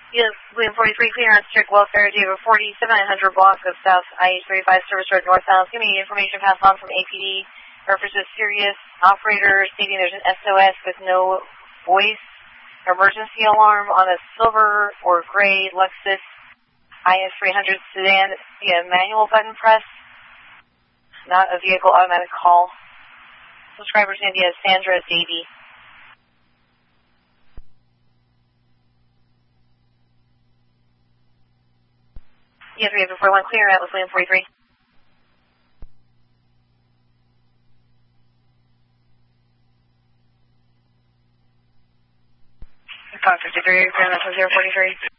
Yes, William 43, clear on strict welfare, David 4700 block of South IH35 Service Road northbound. Give me information passed on from APD. References serious operator stating there's an SOS with no voice emergency alarm on a silver or gray Lexus IS300 sedan via manual button press, not a vehicle automatic call. Subscriber's name is Sandra Davey. Yes, we have a 41 clear out with William 43. Fox 53, clear out with 043.